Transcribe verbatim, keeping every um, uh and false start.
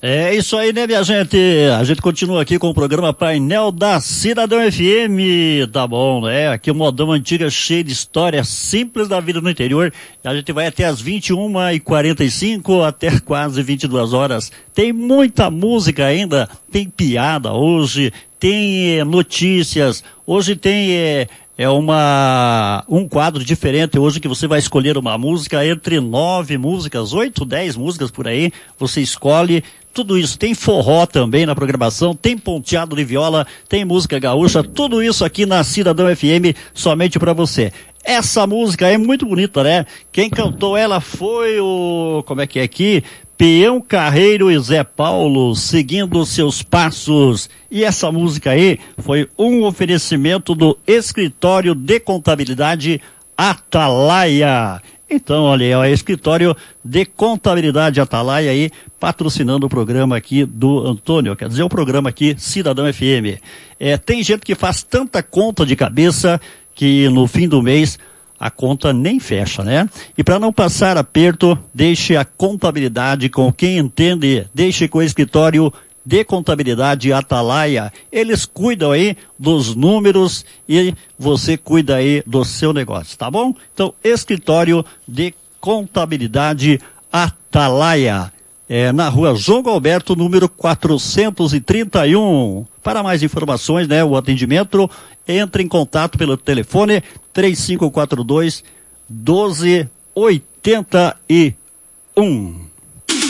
É isso aí, né, minha gente? A gente continua aqui com o programa Painel da Cidadão F M, tá bom, né? Aqui o modão antiga cheio de histórias simples da vida no interior. A gente vai até as vinte e uma e quarenta e cinco, até quase vinte e duas horas. Tem muita música ainda, tem piada hoje, tem eh, notícias, hoje tem... Eh, É uma, um quadro diferente hoje que você vai escolher uma música entre nove músicas, oito, dez músicas por aí, você escolhe tudo isso. Tem forró também na programação, tem ponteado de viola, tem música gaúcha, tudo isso aqui na Cidadão F M, somente para você. Essa música é muito bonita, né? Quem cantou ela foi o, como é que é aqui? Peão Carreiro e Zé Paulo, seguindo seus passos. E essa música aí foi um oferecimento do Escritório de Contabilidade Atalaia. Então, olha, é o Escritório de Contabilidade Atalaia aí, patrocinando o programa aqui do Antônio, quer dizer, o programa aqui Cidadão F M. É, tem gente que faz tanta conta de cabeça que no fim do mês a conta nem fecha, né? E para não passar aperto, deixe a contabilidade com quem entende, deixe com o Escritório de Contabilidade Atalaia. Eles cuidam aí dos números e você cuida aí do seu negócio, tá bom? Então, Escritório de Contabilidade Atalaia. É na rua João Galberto, número quatrocentos e trinta e um. Para mais informações, né, o atendimento, entre em contato pelo telefone três cinco quatro dois, doze oitenta e um.